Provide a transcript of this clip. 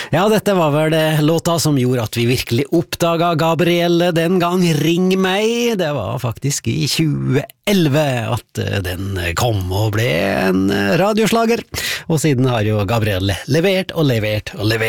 Ja, dette var vel det låta som gjorde at vi virkelig oppdaga Gabrielle den gang. Ring meg, det var faktisk i 2011 at den kom og ble en radioslager. Og siden har jo Gabrielle levert og levert og levert.